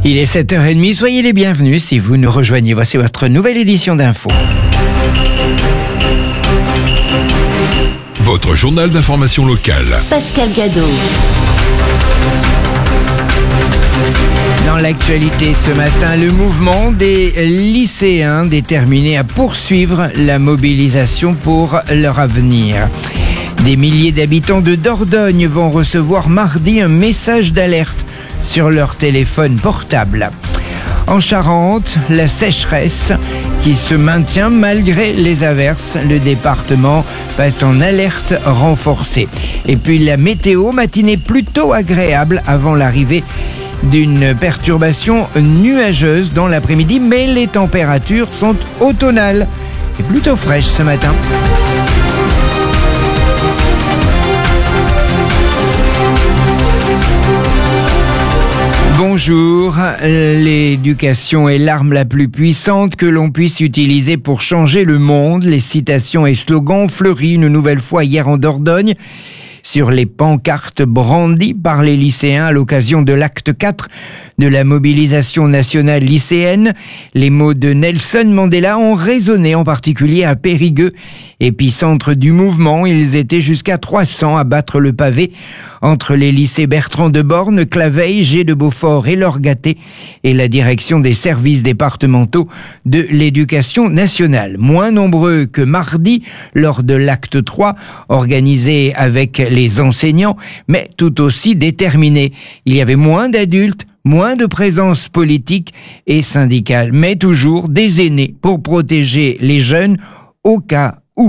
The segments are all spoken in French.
Il est 7h30, soyez les bienvenus si vous nous rejoignez. Voici votre nouvelle édition d'Info. Votre journal d'information locale. Pascal Gadot. Dans l'actualité ce matin, le mouvement des lycéens déterminés à poursuivre la mobilisation pour leur avenir. Des milliers d'habitants de Dordogne vont recevoir mardi un message d'alerte sur leur téléphone portable. En Charente, la sécheresse qui se maintient malgré les averses. Le département passe en alerte renforcée. Et puis la météo, matinée plutôt agréable avant l'arrivée d'une perturbation nuageuse dans l'après-midi, mais les températures sont automnales et plutôt fraîches ce matin. Bonjour, l'éducation est l'arme la plus puissante que l'on puisse utiliser pour changer le monde. Les citations et slogans ont fleuri une nouvelle fois hier en Dordogne sur les pancartes brandies par les lycéens à l'occasion de l'acte 4 de la mobilisation nationale lycéenne. Les mots de Nelson Mandela ont résonné en particulier à Périgueux, épicentre du mouvement. Ils étaient jusqu'à 300 à battre le pavé entre les lycées Bertrand de Born, Claveil, G de Beaufort et Lorgaté et la direction des services départementaux de l'éducation nationale. Moins nombreux que mardi lors de l'acte 3 organisé avec les enseignants, mais tout aussi déterminés. Il y avait moins d'adultes, moins de présence politique et syndicale, mais toujours des aînés pour protéger les jeunes au cas où.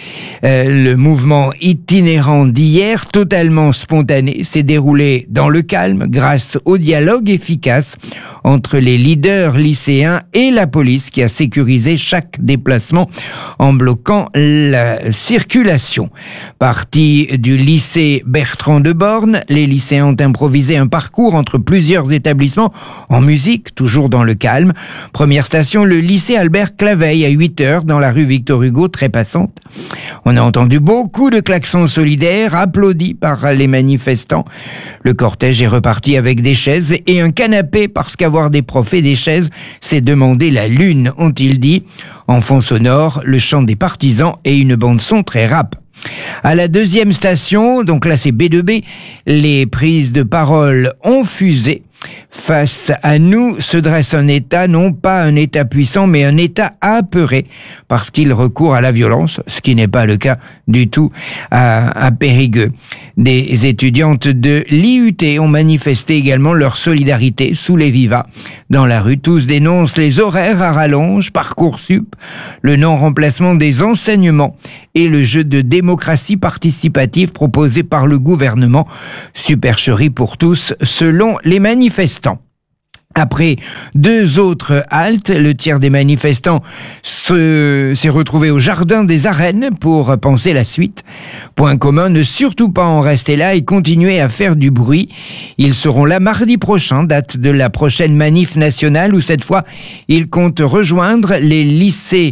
Le mouvement itinérant d'hier, totalement spontané, s'est déroulé dans le calme grâce au dialogue efficace entre les leaders lycéens et la police qui a sécurisé chaque déplacement en bloquant la circulation. Partis du lycée Bertrand de Born, les lycéens ont improvisé un parcours entre plusieurs établissements en musique, toujours dans le calme. Première station, le lycée Albert Claveil à 8h dans la rue Victor Hugo, très passante. On a entendu beaucoup de klaxons solidaires applaudis par les manifestants. Le cortège est reparti avec des chaises et un canapé parce qu'avoir des profs et des chaises, c'est demander la lune, ont-ils dit. En fond sonore, le chant des partisans et une bande-son très rap. À la deuxième station, donc là c'est B2B, les prises de parole ont fusé. Face à nous se dresse un État, non pas un État puissant, mais un État apeuré, parce qu'il recourt à la violence, ce qui n'est pas le cas du tout à Périgueux. Des étudiantes de l'IUT ont manifesté également leur solidarité sous les vivas. Dans la rue, tous dénoncent les horaires à rallonge, Parcoursup, le non-remplacement des enseignements et le jeu de démocratie participative proposé par le gouvernement. Supercherie pour tous, selon les manifestants. Après deux autres haltes, le tiers des manifestants s'est retrouvé au jardin des Arènes pour penser la suite. Point commun, ne surtout pas en rester là et continuer à faire du bruit. Ils seront là mardi prochain, date de la prochaine manif nationale où cette fois, ils comptent rejoindre les lycées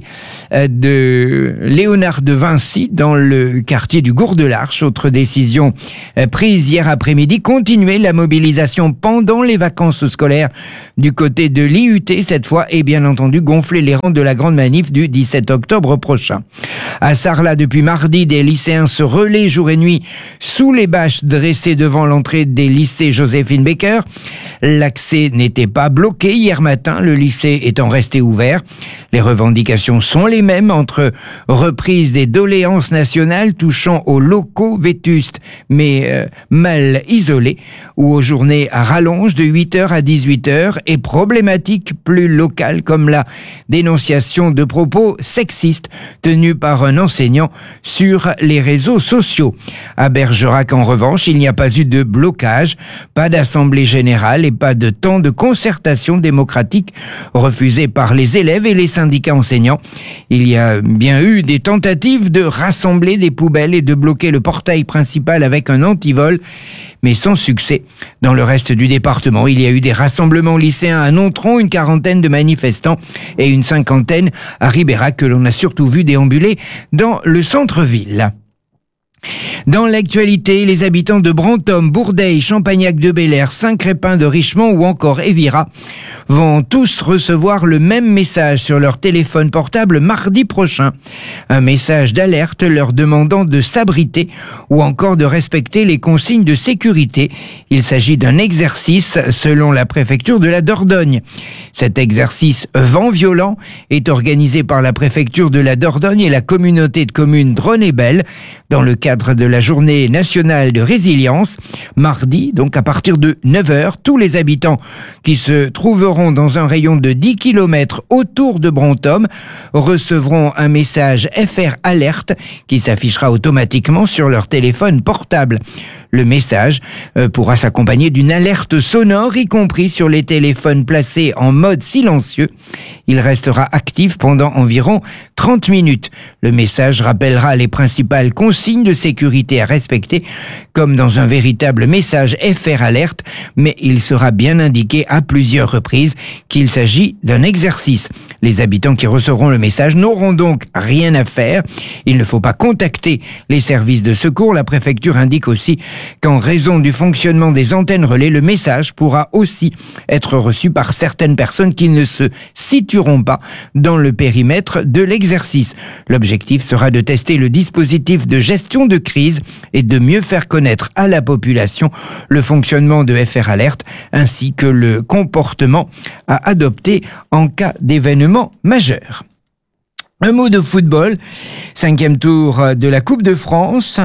de Léonard de Vinci dans le quartier du Gour de l'Arche. Autre décision prise hier après-midi, continuer la mobilisation pendant les vacances scolaires du côté de l'IUT cette fois et bien entendu gonfler les rangs de la grande manif du 17 octobre prochain. À Sarlat, depuis mardi, des lycéens se relaient jour et nuit sous les bâches dressées devant l'entrée des lycées Joséphine Baker. L'accès n'était pas bloqué hier matin, le lycée étant resté ouvert. Les revendications sont les mêmes entre reprise des doléances nationales touchant aux locaux vétustes mais mal isolés ou aux journées à rallonge de 8h à 18h et problématiques plus locales comme la dénonciation de propos sexistes tenus par un enseignant sur les réseaux sociaux. À Bergerac, en revanche, il n'y a pas eu de blocage, pas d'assemblée générale et pas de temps de concertation démocratique refusé par les élèves et les syndicats enseignants. Il y a bien eu des tentatives de rassembler des poubelles et de bloquer le portail principal avec un antivol, mais sans succès. Dans le reste du département, il y a eu des rassemblements lycéens à Nontron, une quarantaine de manifestants et une cinquantaine à Ribérac que l'on a surtout vu déambuler dans le centre-ville. Dans l'actualité, les habitants de Brantôme, Bourdeil, Champagnac-de-Bel-Air, Saint-Crépin de Richemont ou encore Évira vont tous recevoir le même message sur leur téléphone portable mardi prochain. Un message d'alerte leur demandant de s'abriter ou encore de respecter les consignes de sécurité. Il s'agit d'un exercice selon la préfecture de la Dordogne. Cet exercice vent violent est organisé par la préfecture de la Dordogne et la communauté de communes Drône-et-Belle dans le cadre de la journée nationale de résilience. Mardi, donc à partir de 9h, tous les habitants qui se trouveront dans un rayon de 10 km autour de Brantôme recevront un message FR Alerte qui s'affichera automatiquement sur leur téléphone portable. Le message pourra s'accompagner d'une alerte sonore, y compris sur les téléphones placés en mode silencieux. Il restera actif pendant environ 30 minutes. Le message rappellera les principales consignes de sécurité à respecter, comme dans un véritable message FR Alerte, mais il sera bien indiqué à plusieurs reprises qu'il s'agit d'un exercice. Les habitants qui recevront le message n'auront donc rien à faire. Il ne faut pas contacter les services de secours. La préfecture indique aussi qu'en raison du fonctionnement des antennes relais, le message pourra aussi être reçu par certaines personnes qui ne se situeront pas dans le périmètre de l'exercice. L'objectif sera de tester le dispositif de gestion de crise et de mieux faire connaître à la population le fonctionnement de FR Alerte ainsi que le comportement à adopter en cas d'événement majeur. Un mot de football, 5e tour de la Coupe de France,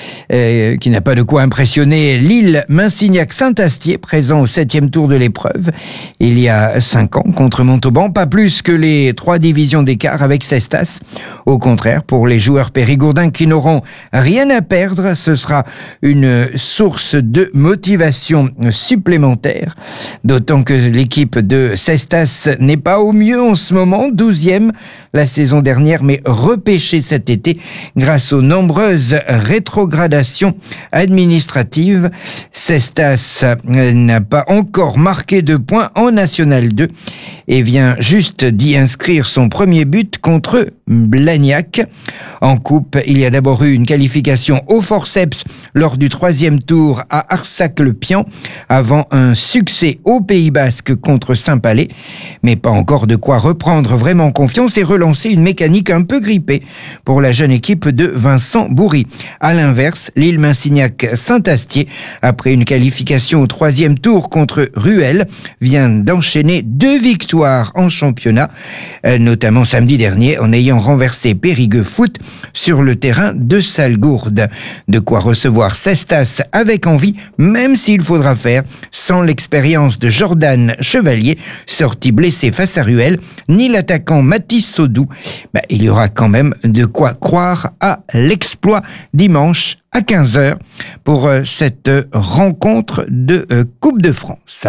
qui n'a pas de quoi impressionner Lille, Minsignac-Saint-Astier, présent au 7e tour de l'épreuve, il y a 5 ans contre Montauban, pas plus que les 3 divisions d'écart avec Cestas. Au contraire, pour les joueurs périgourdins qui n'auront rien à perdre, ce sera une source de motivation supplémentaire, d'autant que l'équipe de Cestas n'est pas au mieux en ce moment, 12e la saison dernière, mais repêchée cet été grâce aux nombreuses rétrogradations administratives. Cestas n'a pas encore marqué de points en National 2 et vient juste d'y inscrire son premier but contre Blagnac. En coupe, il y a d'abord eu une qualification au forceps lors du 3e tour à Arsac-le-Pian avant un succès au Pays Basque contre Saint-Palais, mais pas encore de quoi reprendre vraiment confiance et relancer une mécanique un peu grippée pour la jeune équipe de Vincent Bourri. À l'inverse, Lille-Minsignac-Saint-Astier, après une qualification au 3e tour contre Ruel, vient d'enchaîner 2 victoires en championnat, notamment samedi dernier en ayant renversé Périgueux Foot sur le terrain de Salgourde. De quoi recevoir Cestas avec envie, même s'il faudra faire sans l'expérience de Jordan Chevalier, sorti blessé face à Ruel, ni l'attaquant Mathis Sodou. Il y aura quand même de quoi croire à l'exploit dimanche à 15h pour cette rencontre de Coupe de France.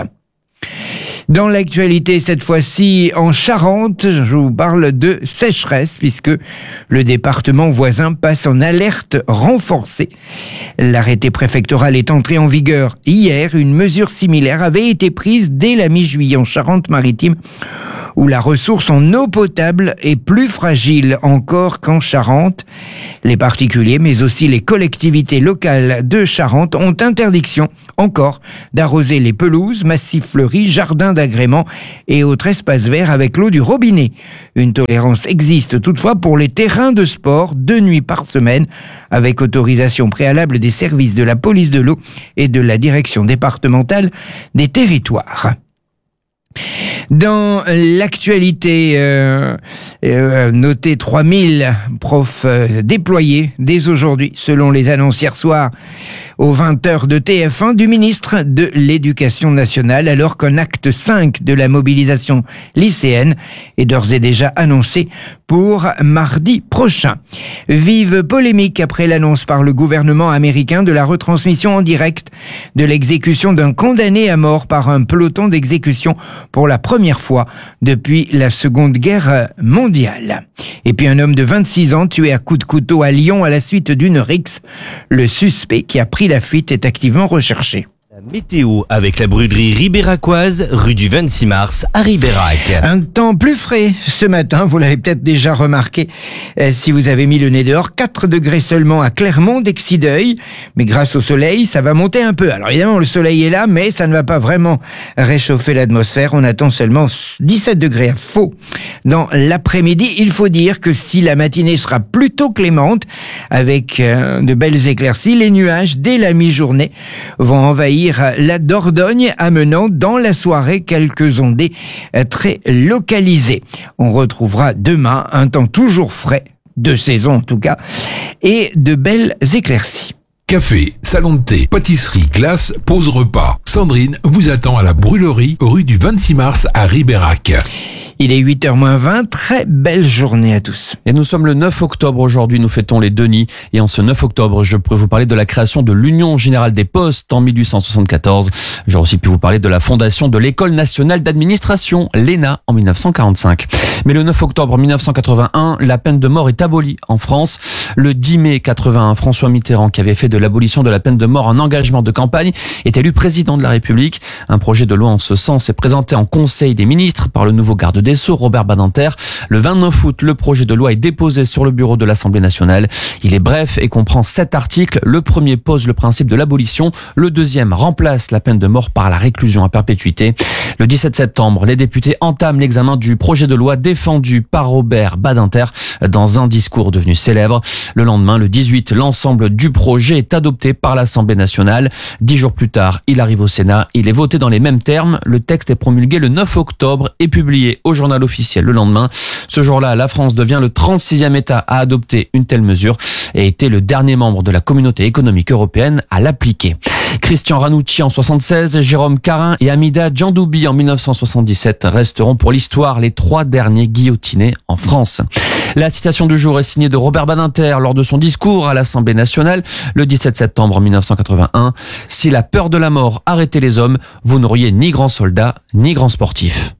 Dans l'actualité, cette fois-ci en Charente, je vous parle de sécheresse puisque le département voisin passe en alerte renforcée. L'arrêté préfectoral est entré en vigueur hier. Une mesure similaire avait été prise dès la mi-juillet en Charente-Maritime, où la ressource en eau potable est plus fragile encore qu'en Charente. Les particuliers, mais aussi les collectivités locales de Charente ont interdiction encore d'arroser les pelouses, massifs fleuris, jardins d'agrément et autres espaces verts avec l'eau du robinet. Une tolérance existe toutefois pour les terrains de sport 2 nuits par semaine, avec autorisation préalable des services de la police de l'eau et de la direction départementale des territoires. Dans l'actualité, notez 3000 profs déployés dès aujourd'hui, selon les annonces hier soir aux 20h de TF1 du ministre de l'Éducation nationale, alors qu'un acte 5 de la mobilisation lycéenne est d'ores et déjà annoncé pour mardi prochain. Vive polémique après l'annonce par le gouvernement américain de la retransmission en direct de l'exécution d'un condamné à mort par un peloton d'exécution pour la première fois depuis la Seconde Guerre mondiale. Et puis un homme de 26 ans tué à coups de couteau à Lyon à la suite d'une rixe. Le suspect qui a pris la fuite est activement recherché. Météo avec la brûlerie ribéracoise, rue du 26 mars à Ribérac. Un temps plus frais ce matin, vous l'avez peut-être déjà remarqué si vous avez mis le nez dehors. 4 degrés seulement à Clermont, d'Exideuil, mais grâce au soleil, ça va monter un peu. Alors évidemment, le soleil est là, mais ça ne va pas vraiment réchauffer l'atmosphère. On attend seulement 17 degrés à Faux. Dans l'après-midi, il faut dire que si la matinée sera plutôt clémente, avec de belles éclaircies, les nuages, dès la mi-journée, vont envahir la Dordogne, amenant dans la soirée quelques ondées très localisées. On retrouvera demain un temps toujours frais, de saison en tout cas, et de belles éclaircies. Café, salon de thé, pâtisserie, glace, pause repas. Sandrine vous attend à la brûlerie, rue du 26 mars à Ribérac. Il est 8h moins 20, très belle journée à tous. Et nous sommes le 9 octobre aujourd'hui, nous fêtons les Denis. Et en ce 9 octobre, je pourrais vous parler de la création de l'Union Générale des Postes en 1874. J'aurais aussi pu vous parler de la fondation de l'École Nationale d'Administration, l'ENA, en 1945. Mais le 9 octobre 1981, la peine de mort est abolie en France. Le 10 mai 81, François Mitterrand, qui avait fait de l'abolition de la peine de mort un engagement de campagne, est élu président de la République. Un projet de loi en ce sens est présenté en Conseil des ministres par le nouveau garde des Sceaux, Robert Badinter. Le 29 août, le projet de loi est déposé sur le bureau de l'Assemblée nationale. Il est bref et comprend 7 articles. Le premier pose le principe de l'abolition. Le deuxième remplace la peine de mort par la réclusion à perpétuité. Le 17 septembre, les députés entament l'examen du projet de loi défendu par Robert Badinter dans un discours devenu célèbre. Le lendemain, le 18, l'ensemble du projet est adopté par l'Assemblée nationale. 10 jours plus tard, il arrive au Sénat. Il est voté dans les mêmes termes. Le texte est promulgué le 9 octobre et publié au journal officiel le lendemain. Ce jour-là, la France devient le 36e État à adopter une telle mesure et était le dernier membre de la Communauté économique européenne à l'appliquer. Christian Ranucci en 1976, Jérôme Carin et Amida Djandoubi en 1977 resteront pour l'histoire les 3 derniers guillotinés en France. La citation du jour est signée de Robert Badinter lors de son discours à l'Assemblée nationale le 17 septembre 1981. Si la peur de la mort arrêtait les hommes, vous n'auriez ni grand soldat ni grand sportif.